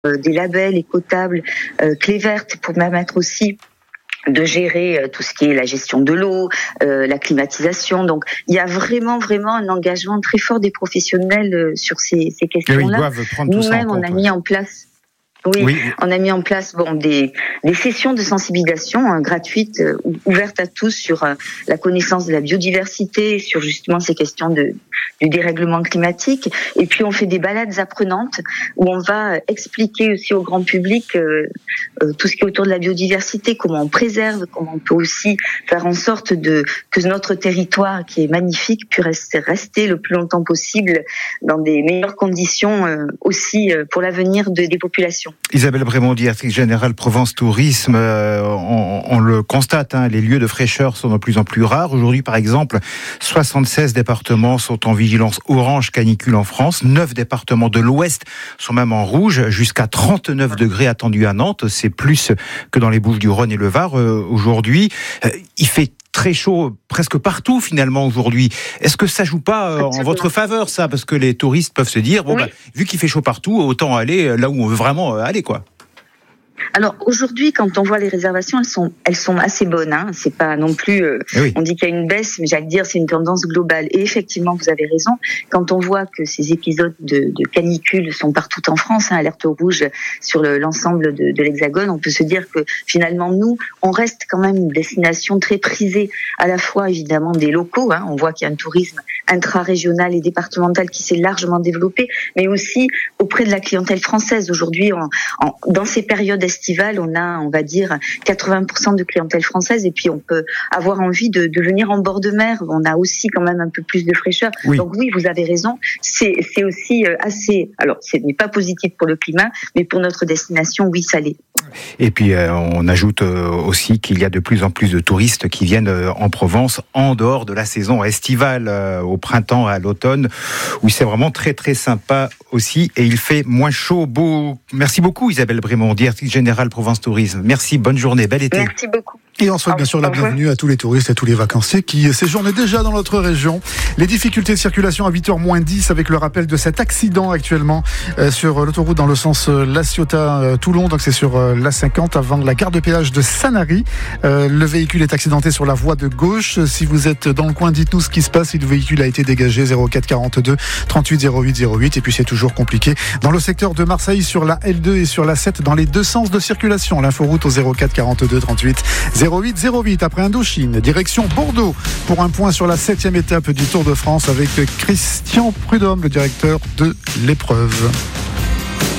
des labels écotables, clé verte pour permettre aussi de gérer tout ce qui est la gestion de l'eau, la climatisation. Donc, il y a vraiment un engagement très fort des professionnels sur ces questions-là. Ils doivent prendre tout ça en compte. Nous-mêmes, on a mis en place... Oui, on a mis en place des sessions de sensibilisation gratuites, ouvertes à tous sur la connaissance de la biodiversité, sur justement ces questions du dérèglement climatique. Et puis on fait des balades apprenantes où on va expliquer aussi au grand public tout ce qui est autour de la biodiversité, comment on préserve, comment on peut aussi faire en sorte que notre territoire, qui est magnifique, puisse rester le plus longtemps possible dans des meilleures conditions aussi pour l'avenir des populations. Isabelle Brémond, directrice générale Provence Tourisme, on le constate, les lieux de fraîcheur sont de plus en plus rares. Aujourd'hui, par exemple, 76 départements sont en vigilance orange canicule en France. 9 départements de l'Ouest sont même en rouge, jusqu'à 39 degrés attendus à Nantes. C'est plus que dans les Bouches-du-Rhône et le Var aujourd'hui. Il fait très chaud presque partout finalement aujourd'hui. Est-ce que ça joue pas en votre faveur ça, parce que les touristes peuvent se dire vu qu'il fait chaud partout, autant aller là où on veut vraiment aller quoi. Alors aujourd'hui, quand on voit les réservations, elles sont assez bonnes. C'est pas non plus. On dit qu'il y a une baisse, mais j'allais dire c'est une tendance globale. Et effectivement, vous avez raison. Quand on voit que ces épisodes de canicule sont partout en France, alerte rouge sur l'ensemble de l'Hexagone, on peut se dire que finalement nous, on reste quand même une destination très prisée, à la fois évidemment des locaux. On voit qu'il y a un tourisme intra-régional et départemental qui s'est largement développé, mais aussi auprès de la clientèle française. Aujourd'hui, dans ces périodes estivale, on a, on va dire, 80% de clientèle française, et puis on peut avoir envie de venir en bord de mer. On a aussi quand même un peu plus de fraîcheur. Oui. Donc oui, vous avez raison. C'est aussi assez. Alors, ce n'est pas positif pour le climat, mais pour notre destination, oui, ça l'est. Et puis on ajoute aussi qu'il y a de plus en plus de touristes qui viennent en Provence en dehors de la saison estivale, au printemps, à l'automne, où c'est vraiment très très sympa aussi, et il fait moins chaud, beau. Merci beaucoup Isabelle Brémond, directrice générale Provence Tourisme. Merci, bonne journée, bel été. Merci beaucoup. Et on souhaite bien sûr la bienvenue à tous les touristes et à tous les vacanciers qui séjournent déjà dans notre région. Les difficultés de circulation à 8h moins 10 avec le rappel de cet accident actuellement sur l'autoroute dans le sens La Ciotat-Toulon. Donc c'est sur l'A50 avant la gare de péage de Sanary. Le véhicule est accidenté sur la voie de gauche. Si vous êtes dans le coin, dites-nous ce qui se passe. Si le véhicule a été dégagé, 04 42 38 08 08. Et puis c'est toujours compliqué dans le secteur de Marseille sur la L2 et sur la 7 dans les deux sens de circulation. L'inforoute au 04 42 38 08. Après Indochine, direction Bordeaux pour un point sur la 7e étape du Tour de France avec Christian Prudhomme, le directeur de l'épreuve.